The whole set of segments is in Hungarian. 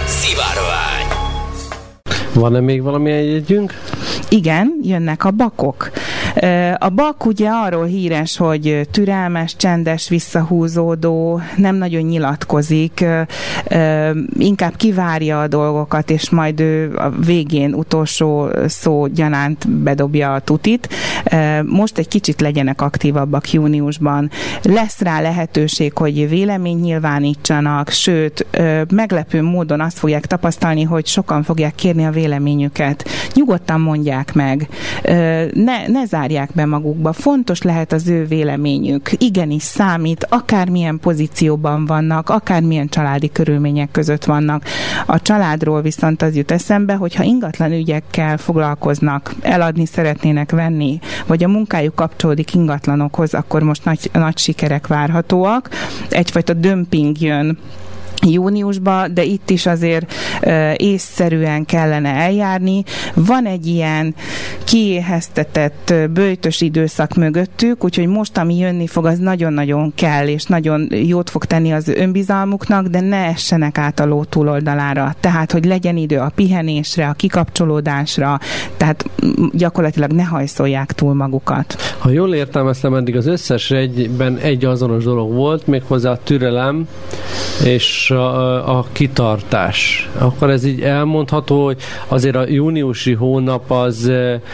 Szivárvány. Van-e még valamilyen jegyünk? Igen, jönnek a bakok. A bak ugye arról híres, hogy türelmes, csendes, visszahúzódó, nem nagyon nyilatkozik, inkább kivárja a dolgokat, és majd ő a végén utolsó szó gyanánt bedobja a tutit. Most egy kicsit legyenek aktívabbak júniusban. Lesz rá lehetőség, hogy véleményt nyilvánítsanak, sőt, meglepő módon azt fogják tapasztalni, hogy sokan fogják kérni a véleményüket. Nyugodtan mondják meg. Ne zárják be magukba. Fontos lehet az ő véleményük. Igenis számít, akármilyen pozícióban vannak, akármilyen családi körülmények között vannak. A családról viszont az jut eszembe, hogyha ingatlan ügyekkel foglalkoznak, eladni szeretnének venni, vagy a munkájuk kapcsolódik ingatlanokhoz, akkor most nagy sikerek várhatóak. Egyfajta dömping jön júniusban, de itt is azért észszerűen kellene eljárni. Van egy ilyen kiéheztetett böjtös időszak mögöttük, úgyhogy most, ami jönni fog, az nagyon-nagyon kell, és nagyon jót fog tenni az önbizalmuknak, de ne essenek át a ló túloldalára. Tehát, hogy legyen idő a pihenésre, a kikapcsolódásra, tehát gyakorlatilag ne hajszolják túl magukat. Ha jól értelmeztem, eddig az összes egyben egy azonos dolog volt, méghozzá a türelem és a kitartás. Akkor ez így elmondható, hogy azért a júniusi hónap az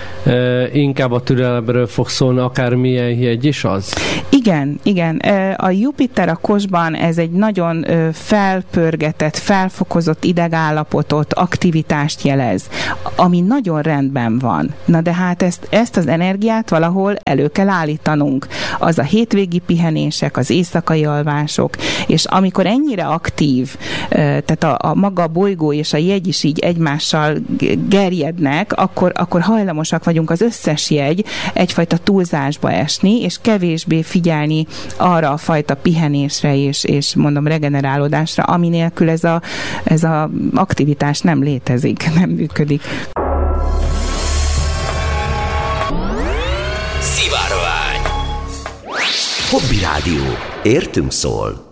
inkább a türelemről fog szólni, akármilyen jegy is az? Igen. A Jupiter a Kosban, ez egy nagyon felpörgetett, felfokozott idegállapotot, aktivitást jelez, ami nagyon rendben van. Na de hát ezt az energiát valahol elő kell állítanunk. Az a hétvégi pihenések, az éjszakai alvások, és amikor ennyire aktív, tehát a maga a bolygó és a jegy is így egymással gerjednek, akkor hajlamosak vagyunk az összes jegy egyfajta túlzásba esni, és kevésbé figyelni arra a fajta pihenésre és mondom regenerálódásra, ami nélkül ez a aktivitás nem létezik, nem működik. Szivárvány. Hobby Rádió. Értünk szól.